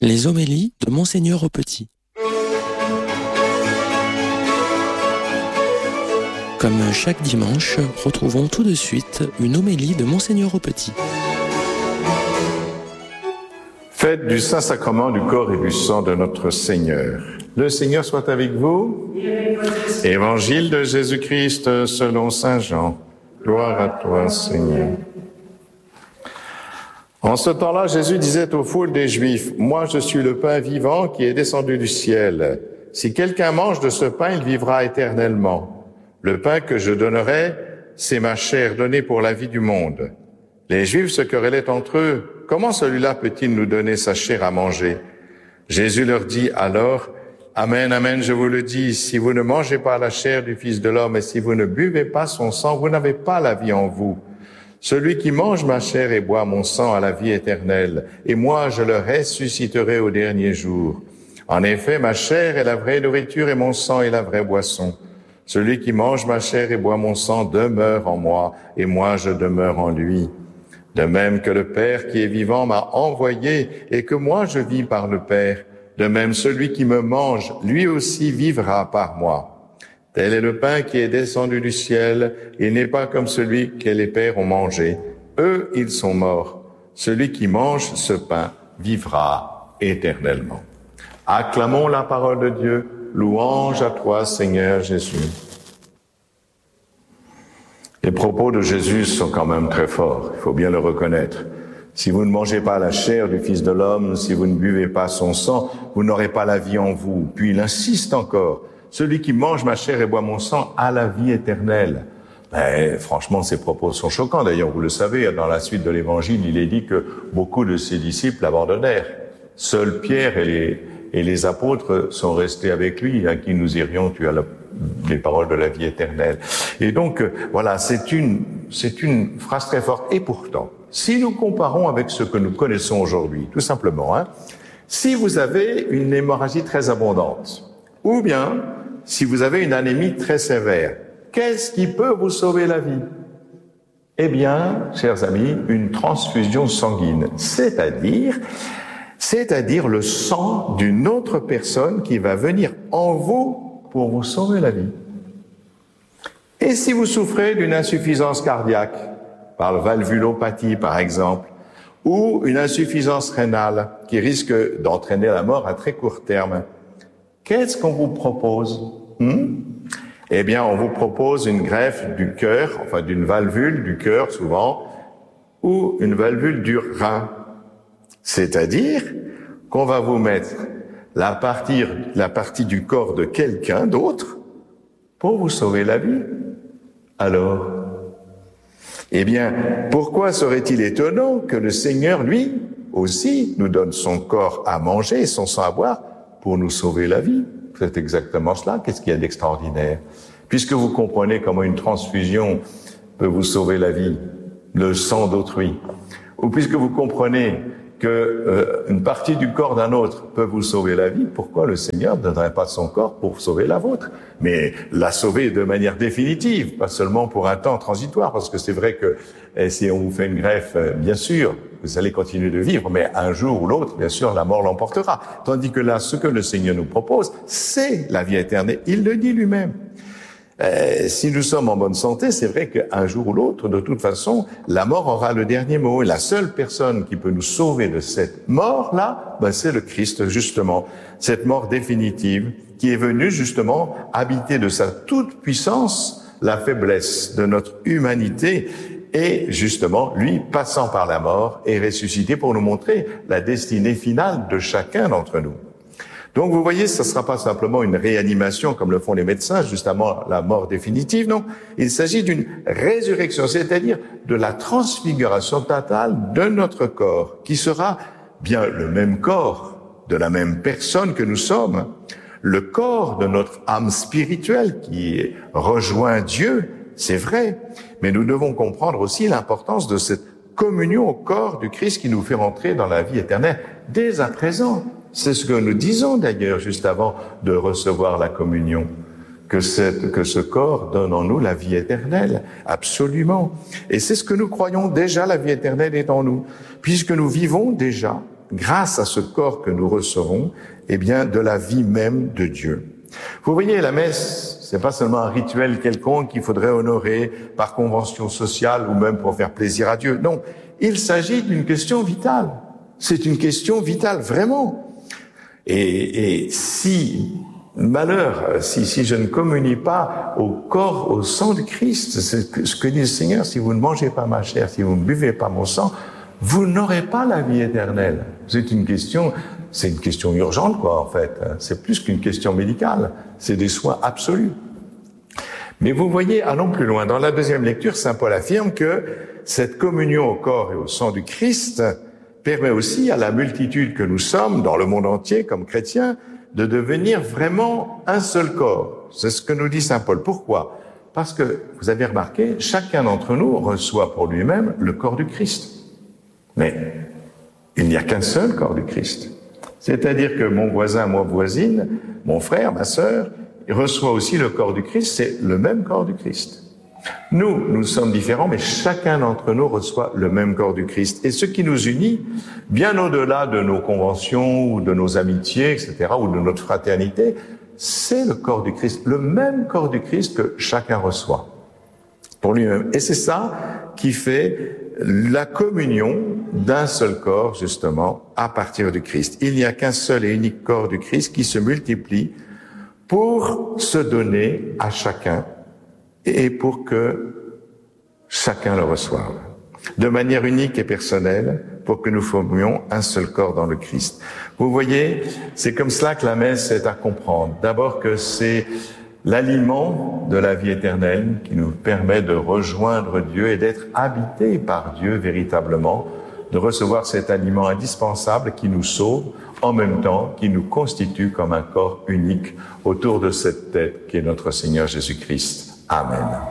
Les homélies de Monseigneur Aupetit. Comme chaque dimanche, retrouvons tout de suite une homélie de Monseigneur Aupetit. Fête du Saint-Sacrement du corps et du sang de notre Seigneur. Le Seigneur soit avec vous. Évangile de Jésus-Christ selon Saint Jean. Gloire à toi, Seigneur. En ce temps-là, Jésus disait aux foules des Juifs, « Moi, je suis le pain vivant qui est descendu du ciel. Si quelqu'un mange de ce pain, il vivra éternellement. Le pain que je donnerai, c'est ma chair donnée pour la vie du monde. » Les Juifs se querellaient entre eux. « Comment celui-là peut-il nous donner sa chair à manger ?» Jésus leur dit alors, « Amen, amen, je vous le dis, si vous ne mangez pas la chair du Fils de l'homme et si vous ne buvez pas son sang, vous n'avez pas la vie en vous. Celui qui mange ma chair et boit mon sang a la vie éternelle, et moi je le ressusciterai au dernier jour. En effet, ma chair est la vraie nourriture et mon sang est la vraie boisson. Celui qui mange ma chair et boit mon sang demeure en moi, et moi je demeure en lui. De même que le Père qui est vivant m'a envoyé, et que moi je vis par le Père, de même celui qui me mange, lui aussi vivra par moi. Tel est le pain qui est descendu du ciel, il n'est pas comme celui que les pères ont mangé. Eux, ils sont morts. Celui qui mange ce pain vivra éternellement. Acclamons la parole de Dieu. Louange à toi, Seigneur Jésus. Les propos de Jésus sont quand même très forts, il faut bien le reconnaître. Si vous ne mangez pas la chair du Fils de l'homme, si vous ne buvez pas son sang, vous n'aurez pas la vie en vous. Puis il insiste encore. Celui qui mange ma chair et boit mon sang a la vie éternelle. Mais franchement, ces propos sont choquants. D'ailleurs, vous le savez, dans la suite de l'Évangile, il est dit que beaucoup de ses disciples l'abandonnèrent. Seuls Pierre et les apôtres sont restés avec lui. À qui nous irions, tu as les paroles de la vie éternelle. Et donc, voilà, c'est une phrase très forte. Et pourtant, si nous comparons avec ce que nous connaissons aujourd'hui, tout simplement, si vous avez une hémorragie très abondante, ou bien si vous avez une anémie très sévère, qu'est-ce qui peut vous sauver la vie? Eh bien, chers amis, une transfusion sanguine, c'est-à-dire le sang d'une autre personne qui va venir en vous pour vous sauver la vie. Et si vous souffrez d'une insuffisance cardiaque, par valvulopathie par exemple, ou une insuffisance rénale qui risque d'entraîner la mort à très court terme, qu'est-ce qu'on vous propose? Eh bien, on vous propose une greffe du cœur, enfin d'une valvule du cœur souvent, ou une valvule du rein. C'est-à-dire qu'on va vous mettre la partie du corps de quelqu'un d'autre pour vous sauver la vie. Alors, eh bien, pourquoi serait-il étonnant que le Seigneur, lui, aussi, nous donne son corps à manger et son sang à boire pour nous sauver la vie? C'est exactement cela. Qu'est-ce qu'il y a d'extraordinaire? Puisque vous comprenez comment une transfusion peut vous sauver la vie, le sang d'autrui, ou puisque vous comprenez que une partie du corps d'un autre peut vous sauver la vie, pourquoi le Seigneur ne donnerait pas son corps pour sauver la vôtre? Mais la sauver de manière définitive, pas seulement pour un temps transitoire, parce que c'est vrai que si on vous fait une greffe, bien sûr, vous allez continuer de vivre, mais un jour ou l'autre, bien sûr, la mort l'emportera. Tandis que là, ce que le Seigneur nous propose, c'est la vie éternelle. Il le dit lui-même. Si nous sommes en bonne santé, c'est vrai qu'un jour ou l'autre, de toute façon, la mort aura le dernier mot. Et la seule personne qui peut nous sauver de cette mort-là, c'est le Christ, justement. Cette mort définitive qui est venue, justement, habiter de sa toute-puissance la faiblesse de notre humanité et, justement, lui, passant par la mort, est ressuscité pour nous montrer la destinée finale de chacun d'entre nous. Donc, vous voyez, ce ne sera pas simplement une réanimation comme le font les médecins, justement la mort définitive, non. Il s'agit d'une résurrection, c'est-à-dire de la transfiguration totale de notre corps, qui sera bien le même corps de la même personne que nous sommes, le corps de notre âme spirituelle qui rejoint Dieu, c'est vrai, mais nous devons comprendre aussi l'importance de cette communion au corps du Christ qui nous fait rentrer dans la vie éternelle dès à présent. C'est ce que nous disons d'ailleurs juste avant de recevoir la communion, que ce corps donne en nous la vie éternelle, absolument. Et c'est ce que nous croyons déjà, la vie éternelle est en nous, puisque nous vivons déjà grâce à ce corps que nous recevons, eh bien, de la vie même de Dieu. Vous voyez, la messe, c'est pas seulement un rituel quelconque qu'il faudrait honorer par convention sociale ou même pour faire plaisir à Dieu. Non, il s'agit d'une question vitale. C'est une question vitale, vraiment. Et si, malheur, si je ne communie pas au corps, au sang de Christ, c'est ce que dit le Seigneur, si vous ne mangez pas ma chair, si vous ne buvez pas mon sang, vous n'aurez pas la vie éternelle. C'est une question urgente, quoi, en fait. C'est plus qu'une question médicale. C'est des soins absolus. Mais vous voyez, allons plus loin. Dans la deuxième lecture, saint Paul affirme que cette communion au corps et au sang du Christ permet aussi à la multitude que nous sommes, dans le monde entier, comme chrétiens, de devenir vraiment un seul corps. C'est ce que nous dit saint Paul. Pourquoi? Parce que, vous avez remarqué, chacun d'entre nous reçoit pour lui-même le corps du Christ. Mais il n'y a qu'un seul corps du Christ. C'est-à-dire que mon voisin, ma voisine, mon frère, ma sœur, il reçoit aussi le corps du Christ, c'est le même corps du Christ. Nous sommes différents, mais chacun d'entre nous reçoit le même corps du Christ. Et ce qui nous unit, bien au-delà de nos conventions, ou de nos amitiés, etc., ou de notre fraternité, c'est le corps du Christ, le même corps du Christ que chacun reçoit pour lui-même. Et c'est ça qui fait la communion d'un seul corps, justement, à partir du Christ. Il n'y a qu'un seul et unique corps du Christ qui se multiplie pour se donner à chacun et pour que chacun le reçoive, de manière unique et personnelle, pour que nous formions un seul corps dans le Christ. Vous voyez, c'est comme cela que la messe est à comprendre. D'abord que c'est l'aliment de la vie éternelle qui nous permet de rejoindre Dieu et d'être habités par Dieu véritablement, de recevoir cet aliment indispensable qui nous sauve, en même temps qui nous constitue comme un corps unique autour de cette tête qui est notre Seigneur Jésus-Christ. Amen.